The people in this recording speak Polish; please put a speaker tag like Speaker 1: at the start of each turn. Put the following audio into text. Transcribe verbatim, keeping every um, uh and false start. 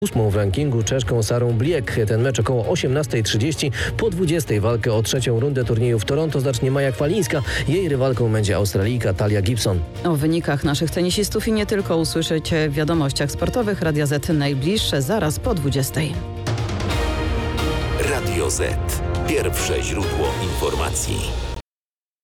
Speaker 1: ósmą w rankingu Czeszką Sarą Bliek. Ten mecz około osiemnastej trzydzieści. Po dwudziestej walkę o trzecią rundę turnieju w Toronto zacznie Maja Kwalińska. Jej rywalką będzie Australijka Talia Gibson.
Speaker 2: O wynikach naszych tenisistów i nie tylko usłyszycie w wiadomościach sportowych Radia Z najbliższe zaraz po dwudziestej.
Speaker 3: Radio Z. Pierwsze źródło informacji.